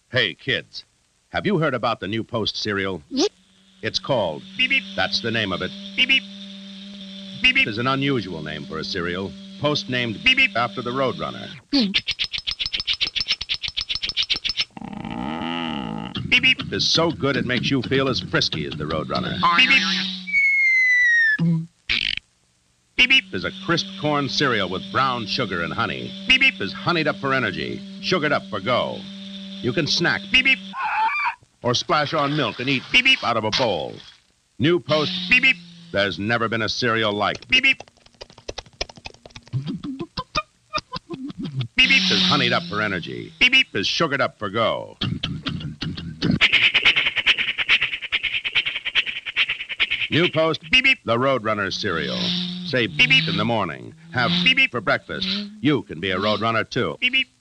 Hey, kids, have you heard about the new Post cereal? It's called Beep beep. That's the name of it. Beep beep. Beep beep. Is an unusual name for a cereal. Post named Beep beep. after the Roadrunner. Beep beep. Is so good it makes you feel as frisky as the Roadrunner. Beep beep. Beep beep. There's a crisp corn cereal with brown sugar and honey. Beep beep. There's honeyed up for energy, sugared up for go. You can snack Beep beep. or splash on milk and eat Beep beep. out of a bowl. New Post, Beep beep. there's never been a cereal like. Beep beep. Beep beep. There's honeyed up for energy. Beep beep. There's sugared up for go. New Post, Beep beep. the Roadrunner cereal. Say Beep beep. in the morning. Have Beep beep. for breakfast. You can be a Roadrunner too. Beep beep.